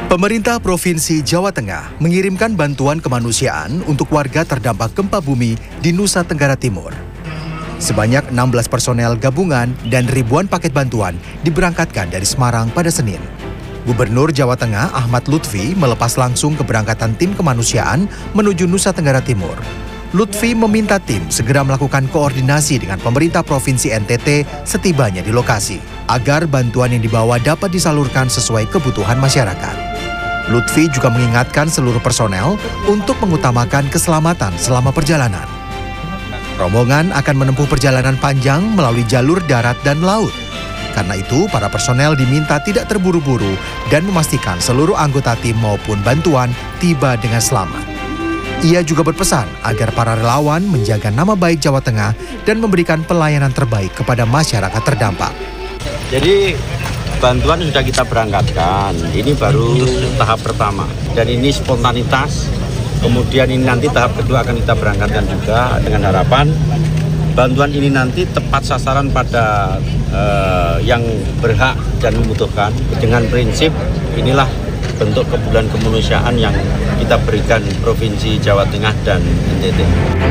Pemerintah Provinsi Jawa Tengah mengirimkan bantuan kemanusiaan untuk warga terdampak gempa bumi di Nusa Tenggara Timur. Sebanyak 16 personel gabungan dan ribuan paket bantuan diberangkatkan dari Semarang pada Senin. Gubernur Jawa Tengah Ahmad Lutfi melepas langsung keberangkatan tim kemanusiaan menuju Nusa Tenggara Timur. Lutfi meminta tim segera melakukan koordinasi dengan pemerintah Provinsi NTT setibanya di lokasi, agar bantuan yang dibawa dapat disalurkan sesuai kebutuhan masyarakat. Lutfi juga mengingatkan seluruh personel untuk mengutamakan keselamatan selama perjalanan. Rombongan akan menempuh perjalanan panjang melalui jalur darat dan laut. Karena itu, para personel diminta tidak terburu-buru dan memastikan seluruh anggota tim maupun bantuan tiba dengan selamat. Ia juga berpesan agar para relawan menjaga nama baik Jawa Tengah dan memberikan pelayanan terbaik kepada masyarakat terdampak. Jadi bantuan sudah kita berangkatkan, ini baru tahap pertama. Dan ini spontanitas, kemudian ini nanti tahap kedua akan kita berangkatkan juga dengan harapan bantuan ini nanti tepat sasaran pada yang berhak dan membutuhkan. Dengan prinsip inilah bentuk kepedulian kemanusiaan yang kita berikan Provinsi Jawa Tengah dan NTT.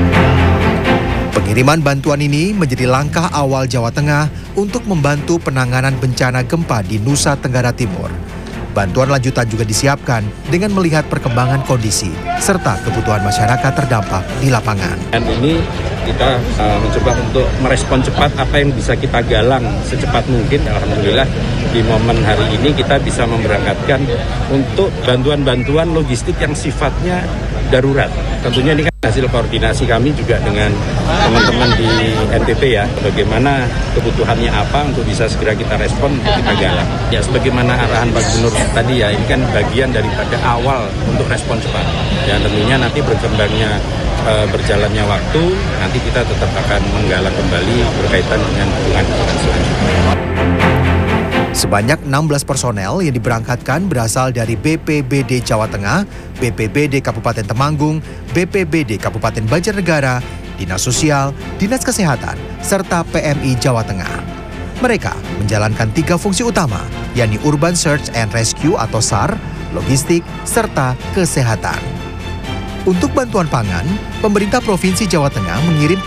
Pengiriman bantuan ini menjadi langkah awal Jawa Tengah untuk membantu penanganan bencana gempa di Nusa Tenggara Timur. Bantuan lanjutan juga disiapkan dengan melihat perkembangan kondisi serta kebutuhan masyarakat terdampak di lapangan. Dan ini kita mencoba untuk merespon cepat apa yang bisa kita galang secepat mungkin. Alhamdulillah di momen hari ini kita bisa memberangkatkan untuk bantuan-bantuan logistik yang sifatnya darurat. Tentunya ini kan hasil koordinasi kami juga dengan teman-teman di NTT ya, bagaimana kebutuhannya apa untuk bisa segera kita respon, untuk kita galang. Ya sebagaimana arahan Pak Gubernur tadi ya, ini kan bagian daripada awal untuk respon cepat. Dan tentunya nanti berkembangnya berjalannya waktu, nanti kita tetap akan menggalang kembali berkaitan dengan hubungan selanjutnya. Sebanyak 16 personel yang diberangkatkan berasal dari BPBD Jawa Tengah, BPBD Kabupaten Temanggung, BPBD Kabupaten Banjarnegara, Dinas Sosial, Dinas Kesehatan, serta PMI Jawa Tengah. Mereka menjalankan 3 fungsi utama, yakni Urban Search and Rescue atau SAR, logistik, serta kesehatan. Untuk bantuan pangan, pemerintah Provinsi Jawa Tengah mengirim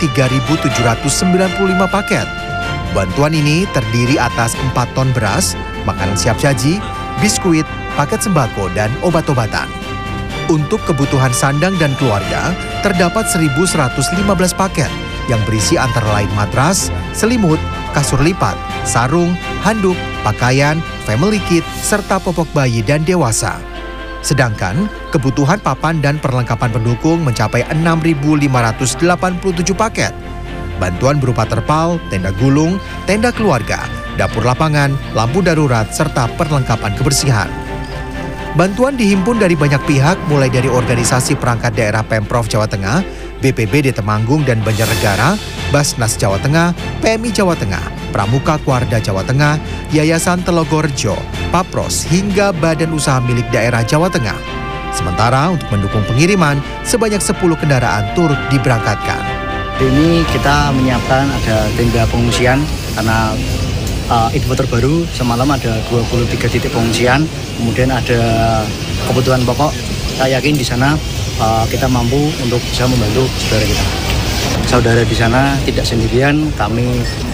3.795 paket. Bantuan ini terdiri atas 4 ton beras, makanan siap saji, biskuit, paket sembako, dan obat-obatan. Untuk kebutuhan sandang dan keluarga, terdapat 1.115 paket yang berisi antara lain matras, selimut, kasur lipat, sarung, handuk, pakaian, family kit, serta popok bayi dan dewasa. Sedangkan kebutuhan papan dan perlengkapan pendukung mencapai 6.587 paket. Bantuan berupa terpal, tenda gulung, tenda keluarga, dapur lapangan, lampu darurat, serta perlengkapan kebersihan. Bantuan dihimpun dari banyak pihak mulai dari organisasi perangkat daerah Pemprov Jawa Tengah, BPBD Temanggung dan Banjarnegara, Basnas Jawa Tengah, PMI Jawa Tengah, Pramuka Kuarda Jawa Tengah, Yayasan Telogorejo, Papros, hingga Badan Usaha Milik Daerah Jawa Tengah. Sementara untuk mendukung pengiriman, sebanyak 10 kendaraan turut diberangkatkan. Ini kita menyiapkan ada tenda pengungsian karena info terbaru semalam ada 23 titik pengungsian, kemudian ada kebutuhan pokok. Saya yakin di sana kita mampu untuk bisa membantu saudara kita. Saudara di sana tidak sendirian, kami